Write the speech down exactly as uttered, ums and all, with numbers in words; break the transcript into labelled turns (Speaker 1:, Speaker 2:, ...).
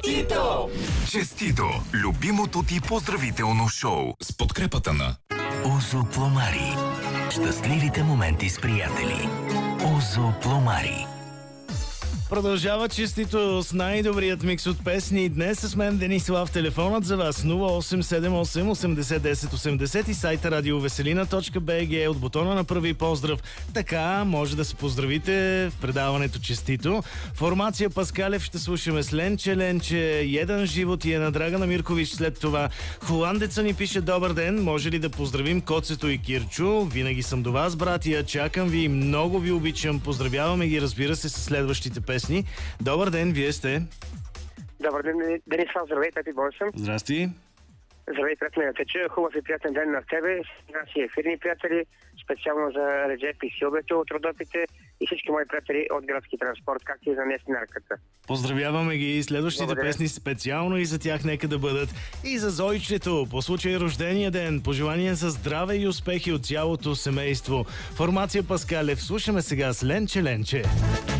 Speaker 1: Честито!
Speaker 2: Честито! Любимото ти поздравително шоу с подкрепата на
Speaker 3: Озо Пломари. Щастливите моменти с приятели. Озо Пломари.
Speaker 4: Продължава Честито с най-добрият микс от песни. Днес с мен Денислав. Телефонът за вас нула осем седем осем осемдесет десет осемдесет и сайта радиовеселина точка би джи от бутона на първи поздрав. Така може да се поздравите в предаването Честито. Формация Паскалев ще слушаме с Ленче Ленче, Jedan живот и е на Драгана Миркович след това. Холандеца ни пише: добър ден, може ли да поздравим Коцето и Кирчо? Винаги съм до вас, братия, чакам ви, много ви обичам. Поздравяваме ги, разбира се, с следващите песни. Добър ден, вие сте.
Speaker 5: Добър ден, Денислав, здравей, Пепи Бонсъм.
Speaker 4: Здрасти.
Speaker 5: Здравей, приятно да те чуя. Хубав и приятен ден на тебе, наши ефирни приятели, специално за Реджеп и Силбето от Родопите и всички мои приятели от градски транспорт, както и за Неснарката.
Speaker 4: Поздравяваме ги. Следващите
Speaker 5: Благодаря.
Speaker 4: песни специално и за тях нека да бъдат. И за Зойчето, по случай рождения ден, пожелания за здраве и успехи от цялото семейство. Формация Паскалев, слушаме сега с Ленче Ленче.